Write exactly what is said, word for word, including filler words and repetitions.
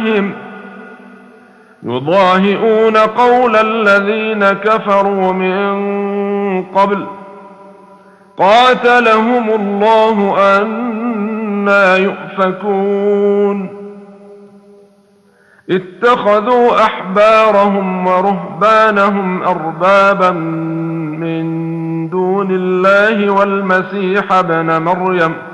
أفواههم يضاهئون قول الذين كفروا من قبل قاتلهم الله أنى يؤفكون اتخذوا أحبارهم ورهبانهم أربابا من دون الله والمسيح ابن مريم